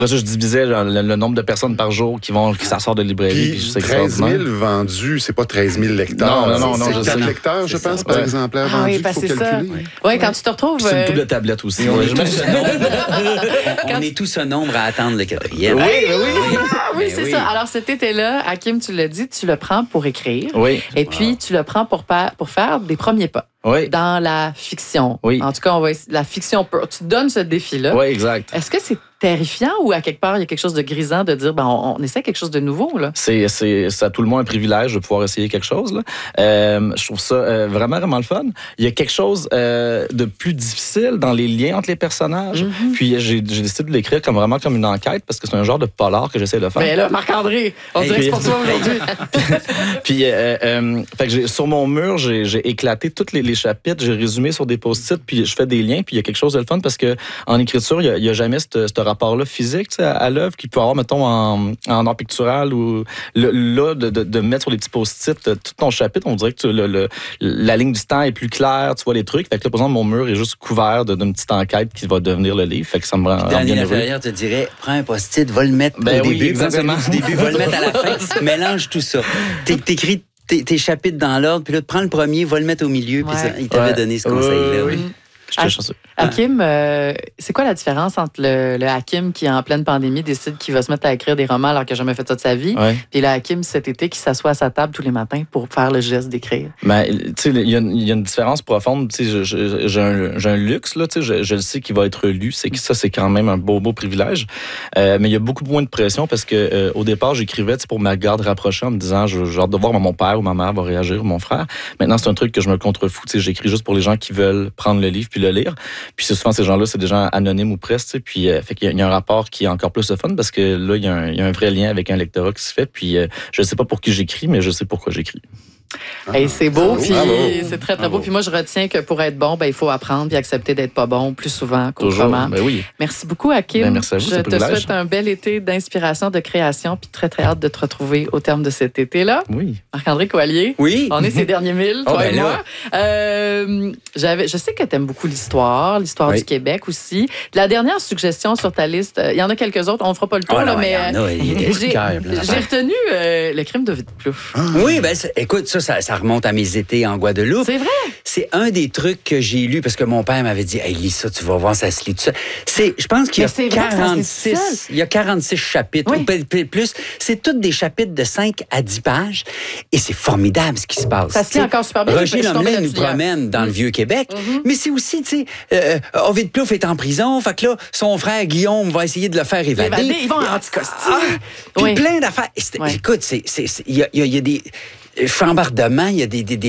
Après ça, je divisais le nombre de personnes par jour qui ça sort de librairie. Puis 13 000 vendus, c'est pas 13 000 lecteurs. Non, c'est 4 lecteurs, je pense, par exemplaire vendu, il faut calculer. Oui, quand tu te retrouves... C'est une double tablette aussi. On est tous un nombre à attendre le 4e. Oui, c'est ça. Alors, cet été-là, Hakim, tu l'as dit, tu le prends pour écrire. Oui. Et puis, tu le prends pour faire des premiers pas. Oui. Dans la fiction. Oui. En tout cas, la fiction, tu te donnes ce défi-là. Oui, exact. Est-ce que c'est terrifiant ou à quelque part, il y a quelque chose de grisant de dire, on essaie quelque chose de nouveau, là? C'est à tout le monde un privilège de pouvoir essayer quelque chose, là. Je trouve ça vraiment, vraiment le fun. Il y a quelque chose de plus difficile dans les liens entre les personnages. Mm-hmm. Puis j'ai décidé de l'écrire vraiment comme une enquête parce que c'est un genre de polar que j'essaie de faire. Mais là, Marc-André, on dirait que c'est pour toi aujourd'hui. Puis, fait que sur mon mur, j'ai éclaté tous les chapitres, j'ai résumé sur des post-it, puis je fais des liens, puis il y a quelque chose de le fun parce que en écriture, il y a jamais ce rapport-là physique à l'œuvre qu'il peut avoir, mettons, en art pictural ou là, de mettre sur les petits post-it tout ton chapitre, on dirait que la ligne du temps est plus claire, tu vois les trucs. Fait que là, par exemple, mon mur est juste couvert d'une petite enquête qui va devenir le livre. Fait que ça me rend bien heureux. Daniel te dirait, prends un post-it, va le mettre au début, exactement. Va le mettre à la fin, mélange tout ça. T'écris tes chapitres dans l'ordre, puis là, prends le premier, va le mettre au milieu, puis il t'avait donné ce conseil-là. Oui. J'étais chanceux. Hakim, c'est quoi la différence entre le Hakim qui, en pleine pandémie, décide qu'il va se mettre à écrire des romans alors qu'il n'a jamais fait ça de sa vie, puis le Hakim, cet été, qui s'assoit à sa table tous les matins pour faire le geste d'écrire? Ben, tu sais, il y a une différence profonde. Tu sais, j'ai un luxe, là, tu sais, je le sais qu'il va être lu. C'est quand même un beau privilège. Mais il y a beaucoup moins de pression parce que au départ, j'écrivais pour ma garde rapprochée en me disant, j'ai hâte de voir mon père ou ma mère va réagir, ou mon frère. Maintenant, c'est un truc que je me contrefous. Tu sais, j'écris juste pour les gens qui veulent prendre le livre puis le lire. Puis c'est souvent ces gens-là, c'est des gens anonymes ou presque. Puis fait qu'il y a un rapport qui est encore plus le fun parce que là, il y a un vrai lien avec un lectorat qui se fait. Puis je sais pas pour qui j'écris, mais je sais pourquoi j'écris. Et c'est beau, puis c'est très, très beau. Puis moi, je retiens que pour être bon, il faut apprendre puis accepter d'être pas bon plus souvent qu'autrement. Ben oui. Merci beaucoup, Hakim. Merci à vous, je te souhaite un bel été d'inspiration, de création, puis très, très hâte de te retrouver au terme de cet été-là. Oui. Marc-André Coallier. Oui. On est ces derniers 1000, toi et moi. Je sais que tu aimes beaucoup l'histoire du Québec aussi. La dernière suggestion sur ta liste, il y en a quelques autres, on ne fera pas le tour, mais j'ai retenu le crime d'Ovid Plouffe. Oui, écoute, ça remonte à mes étés en Guadeloupe. C'est vrai? C'est un des trucs que j'ai lu parce que mon père m'avait dit, hey, lis ça, tu vas voir, ça se lit tout ça. Je pense qu'il y a 46 chapitres, ou plus. C'est tous des chapitres de 5 à 10 pages et c'est formidable ce qui se passe. Ça se lit encore super bien. Roger Lemelin nous promène dans le Vieux-Québec, mais c'est aussi, tu sais, Ovid Plouffe est en prison, fait que là, son frère Guillaume va essayer de le faire évader. Ils vont en anticostume. Puis plein d'affaires. Écoute, il y a des chambardements, il y a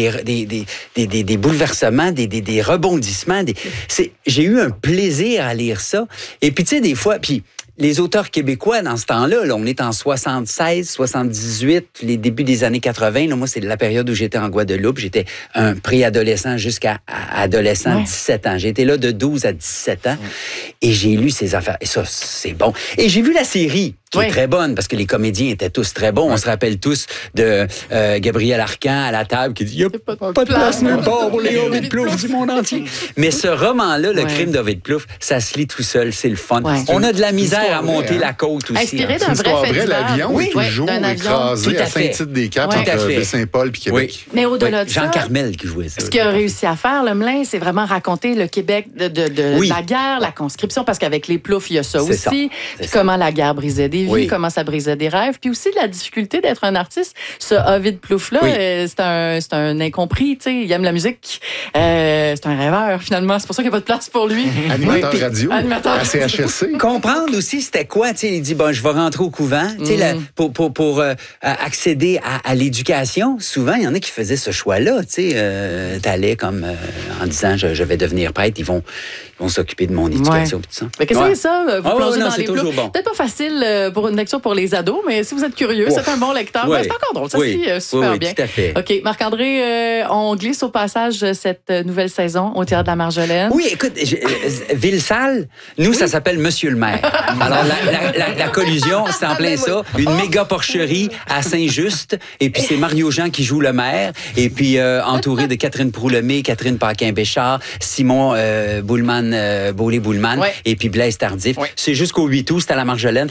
des bouleversements, des rebondissements. J'ai eu un plaisir à lire ça. Et puis, tu sais, des fois, les auteurs québécois, dans ce temps-là, on est en 76, 78, les débuts des années 80. Là, moi, c'est la période où j'étais en Guadeloupe. J'étais un préadolescent jusqu'à adolescent, 17 ans. J'ai été là de 12 à 17 ans et j'ai lu ces affaires. Et ça, c'est bon. Et j'ai vu la série qui est très bonne parce que les comédiens étaient tous très bons. On se rappelle tous de Gabriel Arcan à la table qui dit « Il n'y a pas de place nulle part pour les Ovid Plouffe du monde entier. » Mais ce roman-là, Le crime d'Ovid Plouffe, ça se lit tout seul, c'est le fun. On a de la misère à monter la côte aussi. Inspiré d'un vrai fait divers. L'avion est toujours écrasé à Saint-Tite-des-Caps entre Saint-Paul et Québec. Mais au-delà de ça, Jean Carmel qui jouait ça. Ce qu'il a réussi à faire, Lemelin, c'est vraiment raconter le Québec de la guerre, la conscription, parce qu'avec les Plouffe, il y a ça aussi. Puis comment la guerre brisait des vies, comment ça brisait des rêves, puis aussi la difficulté d'être un artiste. Ce Ovid Plouffe-là, c'est un incompris, tu sais, il aime la musique. C'est un rêveur, finalement. C'est pour ça qu'il n'y a pas de place pour lui. Animateur radio, à CHSC. Comprendre aussi c'était quoi, tu sais, il dit, je vais rentrer au couvent, tu sais, pour accéder à l'éducation. Souvent, il y en a qui faisaient ce choix-là, tu sais, t'allais comme en disant, je vais devenir prêtre, ils vont s'occuper de mon éducation. Mais qu'est-ce que c'est ça? Vous plongez dans les toujours bon. Peut-être pas facile pour une lecture pour les ados, mais si vous êtes curieux, c'est un bon lecteur. C'est encore drôle, ça se lit super bien. Tout à fait. OK, Marc-André, on glisse au passage cette nouvelle saison au Théâtre de la Marjolaine. Oui, écoute, Ville-Salle, nous, ça s'appelle Monsieur le maire. Alors, la collusion, c'est en plein ça. Une méga porcherie à Saint-Just, et puis c'est Mario Jean qui joue le maire, et puis entouré de Catherine Proulemé, Catherine Paquin-Béchard, Simon Boulman, Beaulé-Boulman, et puis Blaise Tardif. C'est jusqu'au 8 août, c'est à la Marjolaine.